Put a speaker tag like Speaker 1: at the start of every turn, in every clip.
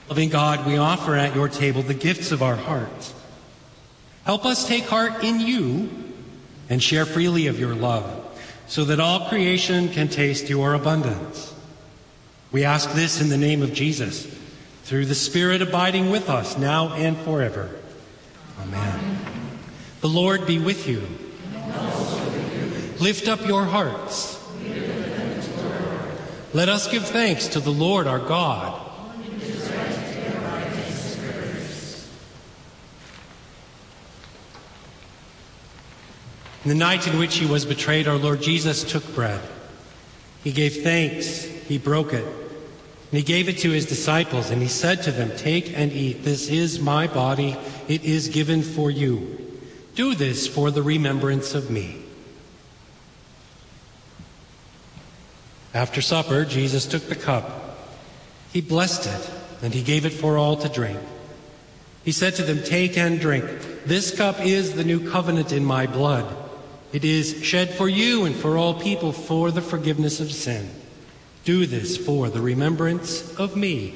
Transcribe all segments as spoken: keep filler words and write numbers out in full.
Speaker 1: Loving God, we offer at your table the gifts of our hearts. Help us take heart in you and share freely of your love, so that all creation can taste your abundance. We ask this in the name of Jesus, through the Spirit abiding with us now and forever. Amen. The Lord be with you.
Speaker 2: And also with you.
Speaker 1: Lift up your hearts.
Speaker 2: We lift them to the Lord.
Speaker 1: Let us give thanks to the Lord our God.
Speaker 2: It is right to give our thanks and praise.
Speaker 1: In the night in which he was betrayed, our Lord Jesus took bread. He gave thanks, he broke it, and he gave it to his disciples, and he said to them, "Take and eat. This is my body. It is given for you. Do this for the remembrance of me." After supper, Jesus took the cup. He blessed it, and he gave it for all to drink. He said to them, "Take and drink. This cup is the new covenant in my blood. It is shed for you and for all people for the forgiveness of sin. Do this for the remembrance of me."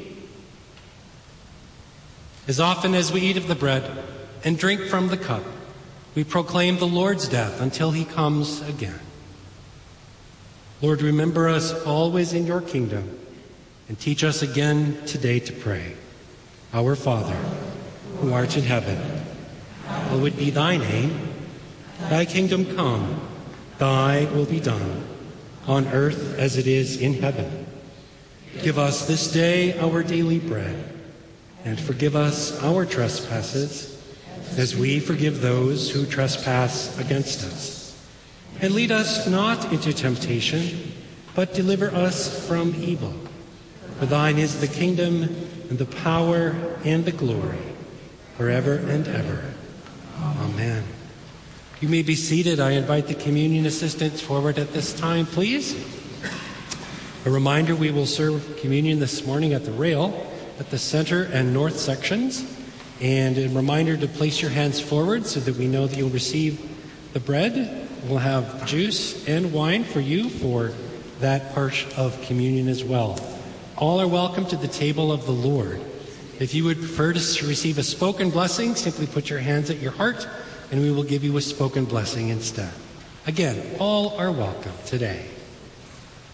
Speaker 1: As often as we eat of the bread and drink from the cup, we proclaim the Lord's death until he comes again. Lord, remember us always in your kingdom, and teach us again today to pray. Our Father, who art in heaven, hallowed be thy name. Thy kingdom come, thy will be done, on earth as it is in heaven. Give us this day our daily bread, and forgive us our trespasses, as we forgive those who trespass against us. And lead us not into temptation, but deliver us from evil. For thine is the kingdom, and the power, and the glory, forever and ever. Amen. You may be seated. I invite the communion assistants forward at this time, please. A reminder, we will serve communion this morning at the rail at the center and north sections. And a reminder to place your hands forward so that we know that you'll receive the bread. We'll have juice and wine for you for that part of communion as well. All are welcome to the table of the Lord. If you would prefer to receive a spoken blessing, simply put your hands at your heart, and we will give you a spoken blessing instead. Again, all are welcome today.